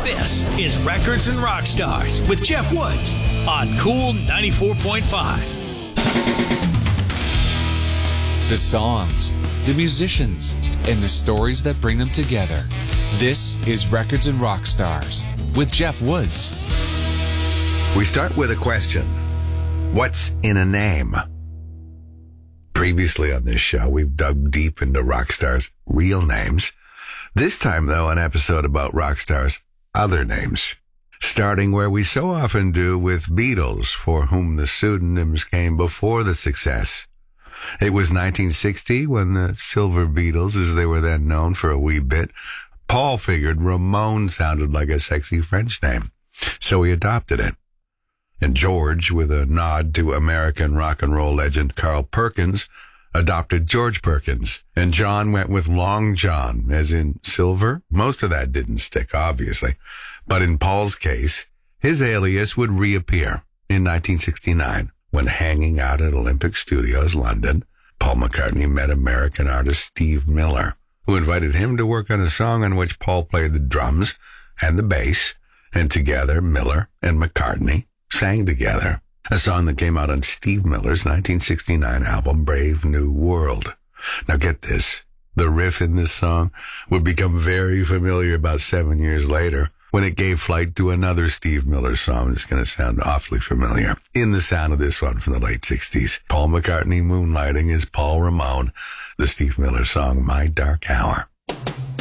This is Records and Rock Stars with Jeff Woods on Cool 94.5. The songs, the musicians, and the stories that bring them together. This is Records and Rock Stars with Jeff Woods. We start with a question. What's in a name? Previously on this show, we've dug deep into rock stars' real names. This time, though, an episode about rock stars' other names. Starting where we so often do with Beatles, for whom the pseudonyms came before the success. It was 1960 when the Silver Beatles, as they were then known for a wee bit, Paul figured Ramon sounded like a sexy French name, so he adopted it. And George, with a nod to American rock and roll legend Carl Perkins, adopted George Perkins. And John went with Long John, as in silver. Most of that didn't stick, obviously. But in Paul's case, his alias would reappear in 1969 when, hanging out at Olympic Studios, London, Paul McCartney met American artist Steve Miller, who invited him to work on a song on which Paul played the drums and the bass, and together Miller and McCartney sang together, a song that came out on Steve Miller's 1969 album, Brave New World. Now get this, the riff in this song would become very familiar about 7 years later when it gave flight to another Steve Miller song that's going to sound awfully familiar in the sound of this one from the late 60s. Paul McCartney moonlighting as Paul Ramon, the Steve Miller song, My Dark Hour.